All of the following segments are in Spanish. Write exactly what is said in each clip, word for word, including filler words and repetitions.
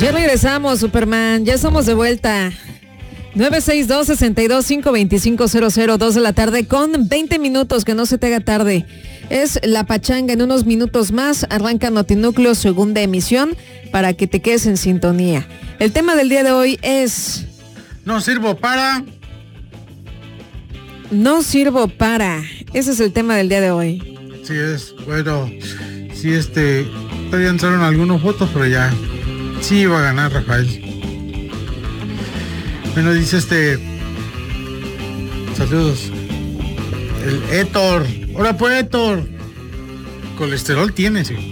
Ya regresamos, Superman. Ya estamos de vuelta. nueve seis dos, seis dos cinco, dos cinco cero cero, dos de la tarde con veinte minutos, que no se te haga tarde. Es La Pachanga. En unos minutos más arranca Notinúcleo, segunda emisión, para que te quedes en sintonía. El tema del día de hoy es... No sirvo para... No sirvo para... Ese es el tema del día de hoy. Sí es, bueno, sí este... Todavía entraron algunos votos, pero ya... Sí iba a ganar Rafael. Bueno, dice este... Saludos. El Héctor. Hola pues, Héctor. Colesterol tiene, sí.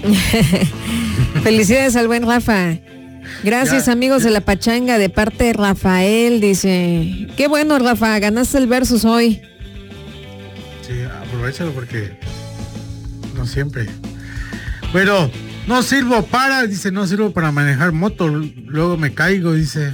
Felicidades al buen Rafa. Gracias, ya, amigos ya. de La Pachanga, de parte de Rafael, dice. Qué bueno, Rafa, ganaste el versus hoy. Sí, aprovechalo porque no siempre. Bueno, no sirvo para, dice, no sirvo para manejar moto, luego me caigo, dice.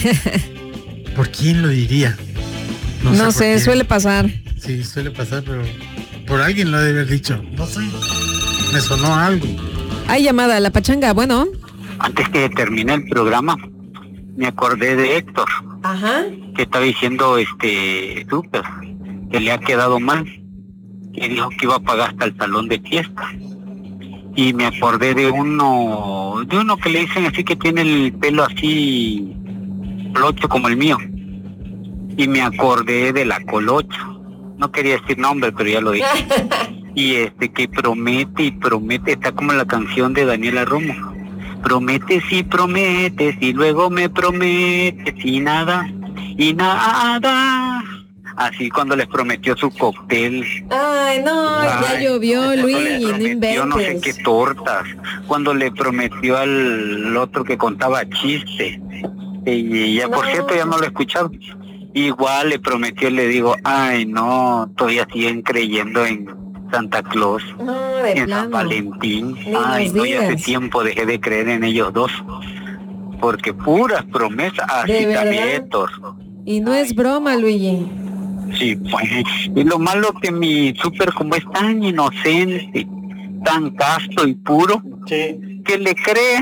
¿Por quién lo diría? No, no sé, sé suele pasar. Sí, suele pasar, pero por alguien lo debe haber dicho. No sé, me sonó algo. Hay llamada a La Pachanga, bueno. Antes que termine el programa, me acordé de Héctor. Ajá. Que estaba diciendo, este, súper, que le ha quedado mal. Que dijo que iba a pagar hasta el salón de fiesta. Y me acordé de uno, de uno que le dicen así, que tiene el pelo así, colocho como el mío. Y me acordé de la Colocho. No quería decir nombre, pero ya lo dije. Y este, que promete y promete, está como la canción de Daniela Romo. Prometes y prometes y luego me prometes y nada, y nada. Así cuando les prometió su cóctel. Ay, no, Ay, ya llovió, Luis, no inventes. Yo no sé qué tortas. Cuando le prometió al otro que contaba chistes. Y ya, no. Por cierto, ya no lo he escuchado. Igual le prometió, le digo, ay, no, todavía siguen creyendo en Santa Claus, no, de en plano. San Valentín. Ni ay, no, ya hace tiempo dejé de creer en ellos dos. Porque puras promesas, así también, Héctor. Y no es broma, Luigi. Sí, pues, y lo malo que mi súper, como es tan inocente, tan casto y puro, sí, que le cree.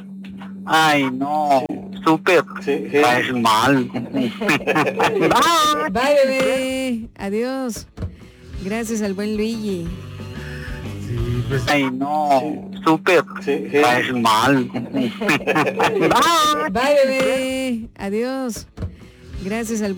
Ay, no, súper, sí, sí. Es mal. Bye. Bye, bebé. Adiós. Gracias al buen Luigi. Sí, pues, ay, no, súper, sí, sí. Es mal. Bye. Bye, bebé. Adiós. Gracias al